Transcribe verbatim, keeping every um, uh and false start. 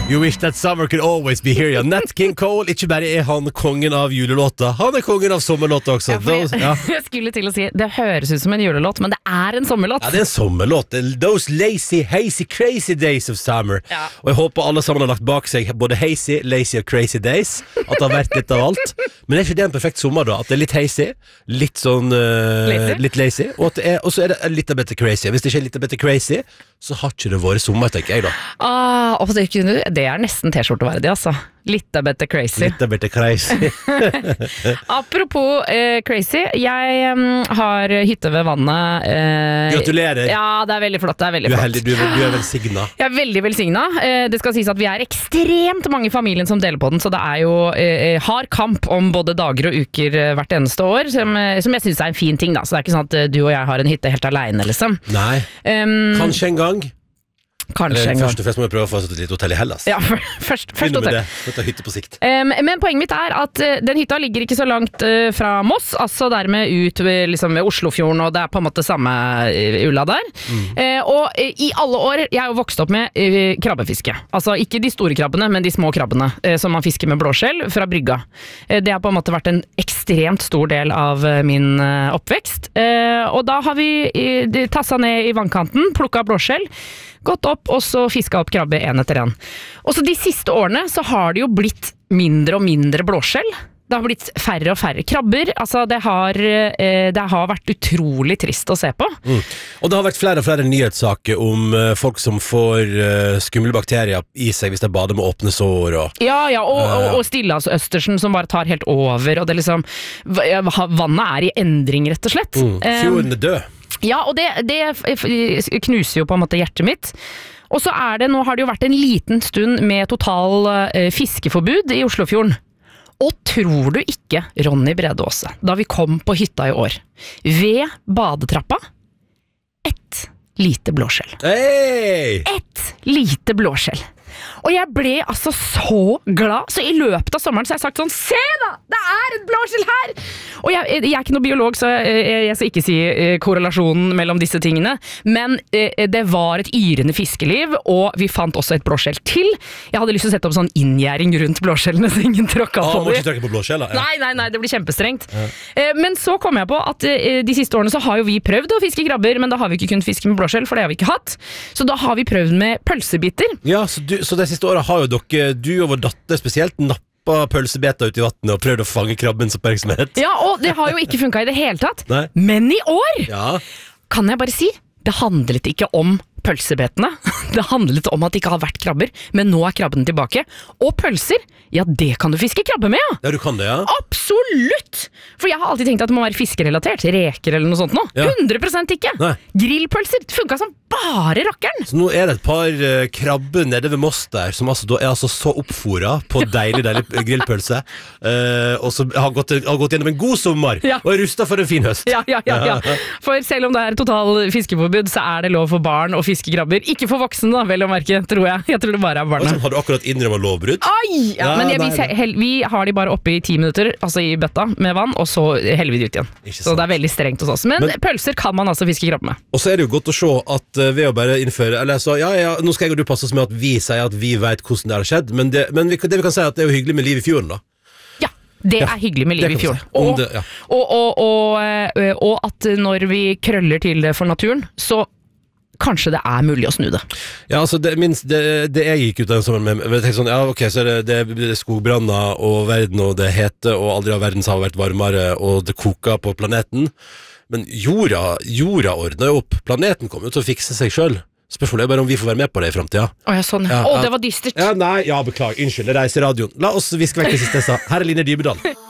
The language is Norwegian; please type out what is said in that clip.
You wish that summer could always be here, ja. Nat King Cole, ikke bare er han kongen av julelåta, han er kongen av sommerlåta også. Ja, jeg, ja. jeg skulle til å si, det høres ut som en julelåt, men det er en sommerlåt. Ja, det er en sommerlåt. Those lazy, hazy, crazy days of summer. Ja. Og jeg håper alle sammen har lagt bak seg både hazy, lazy og crazy days. At det har vært litt av alt. Men er ikke det en perfekt sommer da? At det er litt hazy, litt sånn uh, lazy. Litt lazy, og så er det litt av better crazy. Hvis det ikke er litt av better crazy, så har ikke det vært sommer, tenker jeg da. Ah, og det, det er nesten t-skjorteverdig, altså. Litt av better crazy. Litt av better crazy. Apropos eh, crazy, jeg um, har hytte ved vannet. Eh, Gratulerer. Ja, det er veldig flott. Det er veldig du er flott. heldig, du, du er velsignet. Jeg er veldig velsignet. Eh, det skal sies at vi er ekstremt mange i familien som deler på den, så det er jo eh, hard kamp om både dager og uker eh, hvert eneste år, som, eh, som jeg synes er en fin ting da. Så det er ikke sånn at eh, du og jeg har en hytte helt alene, liksom. Nei, um, kanskje en gang. Kanskje Eller, en gang. Først og fremst må vi prøve å få et lite hotell i Hellas. Ja, først, først Begynne med hotell. det, dette er hytte på sikt. Um, men poenget mitt er at uh, den hytta ligger ikke så langt uh, fra Moss, altså dermed ut uh, liksom, ved Oslofjorden, og det er på en måte samme uh, ulla der. Mm. Uh, og uh, i alle år, jeg er jo vokst opp med uh, krabbefiske. Altså ikke de store krabbene, men de små krabbene uh, som man fisker med blåskjell fra brygga. Uh, det har på en måte vært en ekstremt stor del av uh, min uh, oppvekst. Uh, og da har vi uh, tasset ned i vannkanten, plukket blåskjell, gått opp og så fisket opp krabbe en etter en. Og så de siste årene så har det jo blitt mindre og mindre blåskjell. Det har blitt færre og færre krabber. Altså det har, eh, det har vært utrolig trist å se på. Mm. Og det har vært flere og flere nyhetssaker om uh, folk som får uh, skumle bakterier i seg hvis de bader med åpne sår. Og, ja, ja, og, og, og Stillehavsøstersen som bare tar helt over. Og det liksom, vannet er i endring, rett og slett. Mm. Fjorden er død. Ja, og det, det knuser jo på en måte hjertet mitt. Og så er det, nå har det jo vært en liten stund med total uh, fiskeforbud i Oslofjorden. Og tror du ikke, Ronny Brede Aase, da vi kom på hytta i år, ved badetrappa, ett lite blåskjell. Hey! Ett lite blåskjell. Og jeg ble altså så glad, så i løpet av sommeren så har jeg sagt sånn, se da, det er et blåskjell her! Og jeg, jeg er ikke noe biolog, så jeg, jeg skal ikke si korrelasjonen mellom disse tingene, men det var et yrende fiskeliv, og vi fant også et blåskjell til. Jeg hadde lyst til å sette opp sånn inngjæring rundt blåskjellene, så ingen tråkket ah, på må dem. ikke tråkke på blåskjell, ja. Nei, nei, nei, det blir kjempestrengt. Ja. Men så kom jeg på at de siste årene så har jo vi prøvd å fiske krabber, men da har vi ikke kunnet fiske med blåskjell, for det har vi ikke hatt. Så da har vi prøvd med pølsebiter. Ja, så, du, så de siste årene har jo dere, du og vår datter spesielt, nappa pølsebeter ut i vattnet og prøvd å fange krabbens oppmerksomhet. Ja, og det har jo ikke funket i det hele tatt. Nei. Men i år, ja. kan jeg bare si, det handlet ikke om pølsebetene. Det handlet om at det ikke har vært krabber, men nå er krabben tilbake. Og pølser, ja, det kan du fiske krabbe med, ja. Ja, du kan det, ja. Absolutt! For jeg har alltid tenkt at det må være fiskerelatert, reker eller noe sånt nå. Ja. hundre prosent ikke. Nei. Grillpølser, det funket som bare rakkeren. Så nå er det et par uh, krabber nede ved Moss der, som altså, da er altså så oppforet på deilig, deilig grillpølse, uh, og så har gått, har gått gjennom en god sommer, ja. Og er rustet for en fin høst. Ja, ja, ja, ja. For selv om det er total fiskeforbud, så er det lov for barn å fiske krabber. Ikke for voksne da, vel å merke, tror jeg. Jeg tror det bare er barna. Altså, har du akkurat innrømmet lovbrudd? Ai! Ja, ja, men jeg, vi, hel, vi har de bare oppe i ti minutter, altså i bøtta med vann, og så heller vi de ut igjen. Så det er veldig strengt hos oss. Men, men pølser kan man altså fiske krabbe med. Og så er det jo godt å se at uh, ved å bare innføre, eller så, ja, ja, nå skal jeg og du passe oss med at vi sier at vi vet hvordan det har skjedd, men, det, men vi, det vi kan si er at det er jo hyggelig med liv i fjorden da. Ja, det er ja, hyggelig med liv i fjorden. Si. Og, det, ja. og, og, og, og at når vi krøller til det for naturen, så kanskje det er mulig å snu det. Ja, altså, det, minst, det, det jeg gikk ut av sammen med, jeg tenkte sånn, ja, ok, så er det, det er skogbranner og verden, og det heter, og aldri har verdens hav vært varmere, og det koker på planeten, men jorda, jorda ordner jo opp, planeten kommer jo til å fikse seg selv. Spørsmålet er bare om vi får være med på det i fremtiden. Å ja, sånn. Å, ja, det var dystert. Ja, nei, ja, beklager, unnskyld, jeg reiser radioen. La oss viske vekk det siste jeg sa. Her er Line Dybedal.